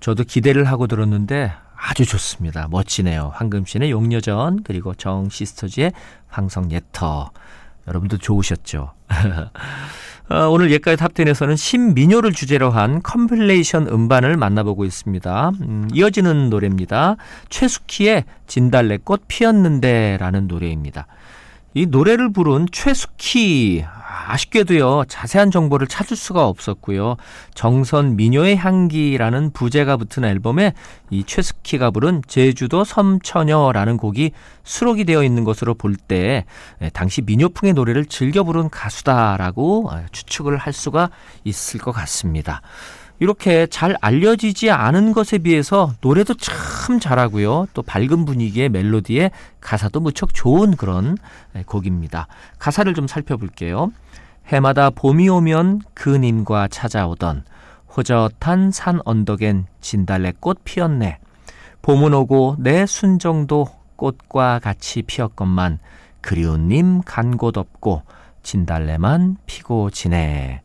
저도 기대를 하고 들었는데 아주 좋습니다. 멋지네요. 황금신의 용여전 그리고 정시스터즈의 황성예터. 여러분도 좋으셨죠? 오늘 옛가요 탑10에서는 신민요를 주제로 한 컴필레이션 음반을 만나보고 있습니다. 이어지는 노래입니다. 최숙희의 진달래꽃 피었는데 라는 노래입니다. 이 노래를 부른 최숙희, 아쉽게도요 자세한 정보를 찾을 수가 없었고요. 정선 민요의 향기라는 부제가 붙은 앨범에 이 최숙희가 부른 제주도 섬처녀라는 곡이 수록이 되어 있는 것으로 볼 때 당시 민요풍의 노래를 즐겨 부른 가수다라고 추측을 할 수가 있을 것 같습니다. 이렇게 잘 알려지지 않은 것에 비해서 노래도 참 잘하고요. 또 밝은 분위기의 멜로디에 가사도 무척 좋은 그런 곡입니다. 가사를 좀 살펴볼게요. 해마다 봄이 오면 그님과 찾아오던 호젓한 산 언덕엔 진달래꽃 피었네. 봄은 오고 내 순정도 꽃과 같이 피었건만 그리운 님 간 곳 없고 진달래만 피고 지내.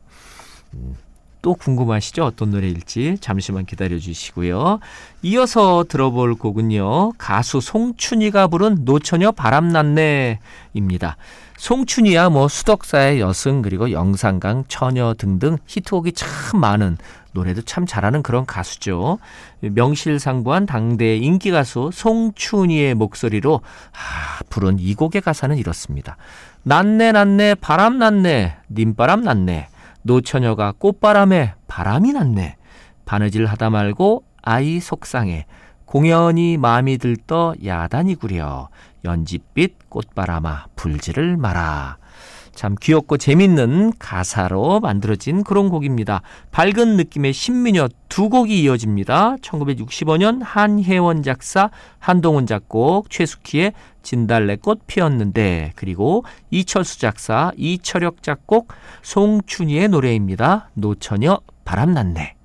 또 궁금하시죠? 어떤 노래일지 잠시만 기다려주시고요. 이어서 들어볼 곡은요. 가수 송춘이가 부른 노처녀 바람났네입니다. 송춘이야 수덕사의 여승 그리고 영산강 처녀 등등 히트곡이 참 많은 노래도 참 잘하는 그런 가수죠. 명실상부한 당대의 인기 가수 송춘이의 목소리로 부른 이 곡의 가사는 이렇습니다. 났네 났네 바람 났네 님바람 났네 노처녀가 꽃바람에 바람이 났네. 바느질 하다 말고 아이 속상해. 공연히 마음이 들떠 야단이 구려. 연지빛 꽃바람아 불지를 마라. 참 귀엽고 재밌는 가사로 만들어진 그런 곡입니다. 밝은 느낌의 신민요 두 곡이 이어집니다. 1965년 한혜원 작사, 한동훈 작곡, 최숙희의 진달래꽃 피었는데 그리고 이철수 작사, 이철혁 작곡, 송춘이의 노래입니다. 노처녀 바람났네.